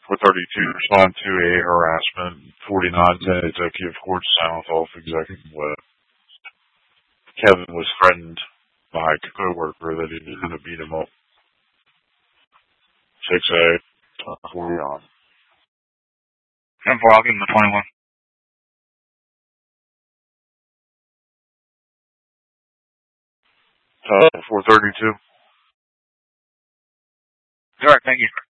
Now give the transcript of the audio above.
432, respond to a harassment. 4910, executive court sign off executive order. Kevin was threatened by a co-worker that he was going to beat him up. 6A, 40 on. 10-4, I'll give him the 21. 432. All right, thank you.